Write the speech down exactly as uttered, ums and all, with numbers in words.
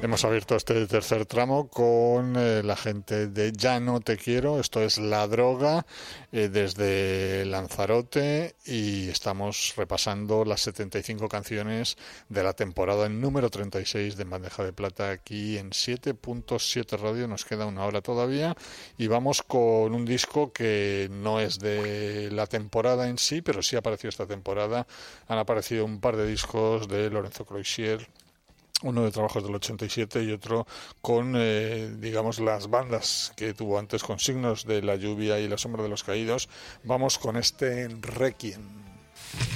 Hemos abierto este tercer tramo con eh, la gente de Ya no te quiero, esto es La Droga, eh, desde Lanzarote, y estamos repasando las setenta y cinco canciones de la temporada número treinta y seis de Bandeja de Plata aquí en siete punto siete Radio. Nos queda una hora todavía y vamos con un disco que no es de la temporada en sí, pero sí ha aparecido esta temporada. Han aparecido un par de discos de Lorenzo Croixier, uno de trabajos del ochenta y siete y otro con, eh, digamos, las bandas que tuvo antes, con Signos de la Lluvia y La Sombra de los Caídos. Vamos con este Requiem.